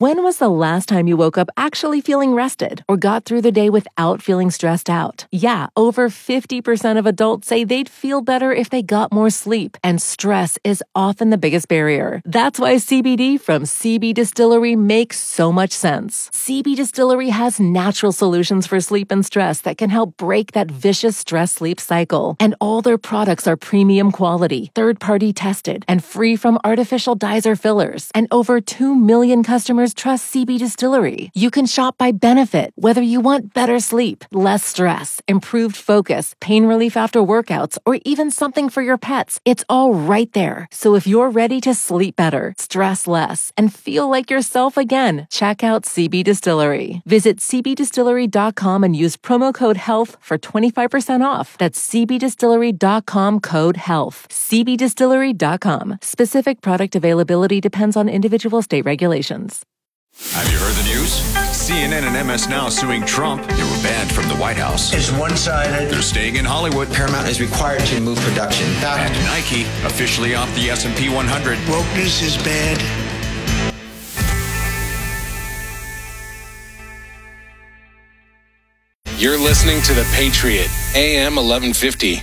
When was the last time you woke up actually feeling rested or got through the day without feeling stressed out? Yeah, over 50% of adults say they'd feel better if they got more sleep, and stress is often the biggest barrier. That's why CBD from CB Distillery makes so much sense. CB Distillery has natural solutions for sleep and stress that can help break that vicious stress-sleep cycle. And all their products are premium quality, third-party tested, and free from artificial dyes or fillers. And over 2 million customers trust CB Distillery. You can shop by benefit, whether you want better sleep, less stress, improved focus, pain relief after workouts, or even something for your pets. It's all right there. So if you're ready to sleep better, stress less, and feel like yourself again, check out CB Distillery. Visit cbdistillery.com and use promo code HEALTH for 25% off. That's cbdistillery.com, code HEALTH. cbdistillery.com. Specific product availability depends on individual state regulations. Have you heard the news? CNN and MS Now suing Trump. They were banned from the White House. It's one-sided. They're staying in Hollywood. Paramount is required to move production back. And Nike, officially off the S&P 100. Wokeness is bad. You're listening to The Patriot, AM 1150.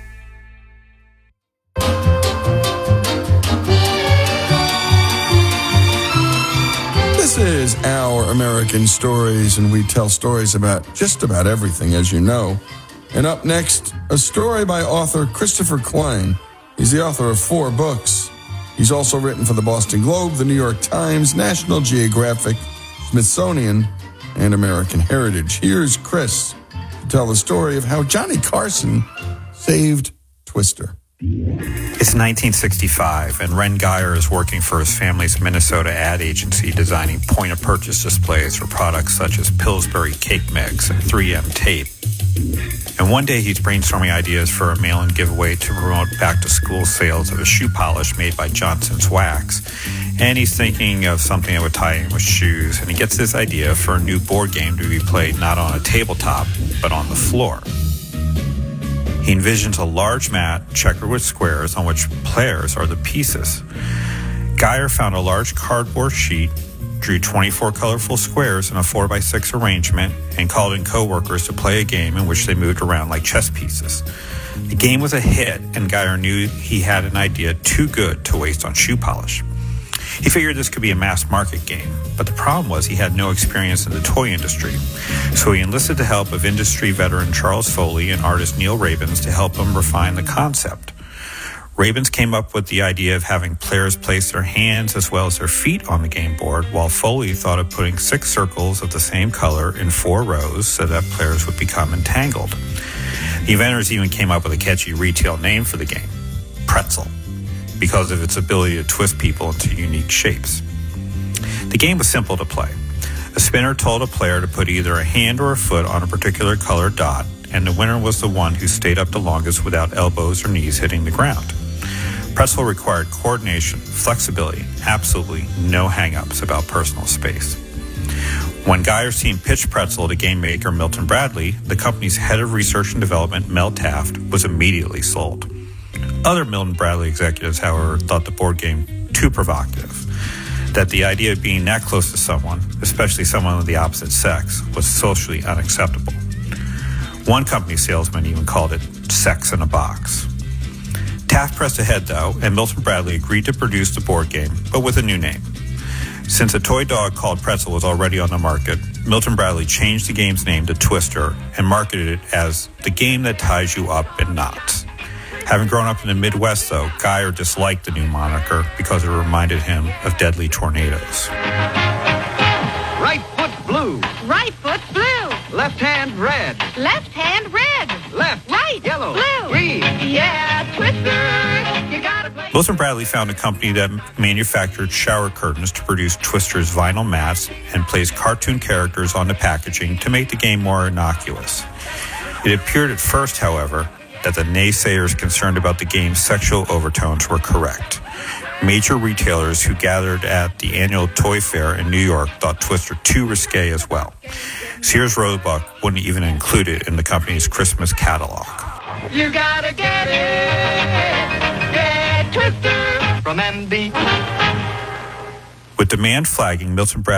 This is Our American Stories, and we tell stories about just about everything, as you know. And up next, a story by author Christopher Klein. He's the author of 4 books. He's also written for the Boston Globe, the New York Times, National Geographic, Smithsonian, and American Heritage. Here's Chris to tell the story of how Johnny Carson saved Twister. It's 1965, and Ren Geyer is working for his family's Minnesota ad agency designing point-of-purchase displays for products such as Pillsbury cake mix and 3M tape. And one day he's brainstorming ideas for a mail-in giveaway to promote back-to-school sales of a shoe polish made by Johnson's Wax. And he's thinking of something that would tie in with shoes, and he gets this idea for a new board game to be played not on a tabletop, but on the floor. He envisions a large mat checkered with squares on which players are the pieces. Geyer found a large cardboard sheet, drew 24 colorful squares in a 4x6 arrangement, and called in coworkers to play a game in which they moved around like chess pieces. The game was a hit, and Geyer knew he had an idea too good to waste on shoe polish. He figured this could be a mass market game, but the problem was he had no experience in the toy industry. So he enlisted the help of industry veteran Charles Foley and artist Neil Rabins to help him refine the concept. Rabins came up with the idea of having players place their hands as well as their feet on the game board, while Foley thought of putting 6 circles of the same color in 4 rows so that players would become entangled. The inventors even came up with a catchy retail name for the game, Pretzel, because of its ability to twist people into unique shapes. The game was simple to play. A spinner told a player to put either a hand or a foot on a particular colored dot, and the winner was the one who stayed up the longest without elbows or knees hitting the ground. Pretzel required coordination, flexibility, absolutely no hang-ups about personal space. When Geyer's team pitched Pretzel to game maker Milton Bradley, the company's head of research and development, Mel Taft, was immediately sold. Other Milton Bradley executives, however, thought the board game too provocative, that the idea of being that close to someone, especially someone of the opposite sex, was socially unacceptable. One company salesman even called it sex in a box. Taft pressed ahead, though, and Milton Bradley agreed to produce the board game, but with a new name. Since a toy dog called Pretzel was already on the market, Milton Bradley changed the game's name to Twister and marketed it as the game that ties you up in knots. Having grown up in the Midwest, though, Geyer disliked the new moniker because it reminded him of deadly tornadoes. Right foot blue. Right foot blue. Left hand red. Left hand red. Left. Right. Yellow. Blue. Green. Yeah, Twister. You gotta play. Milton Bradley found a company that manufactured shower curtains to produce Twister's vinyl mats and placed cartoon characters on the packaging to make the game more innocuous. It appeared at first, however, that the naysayers concerned about the game's sexual overtones were correct. Major retailers who gathered at the annual toy fair in New York thought Twister too risque as well. Sears Roebuck wouldn't even include it in the company's Christmas catalog. You gotta get it. Get Twister from MB. With demand flagging, Milton Bradley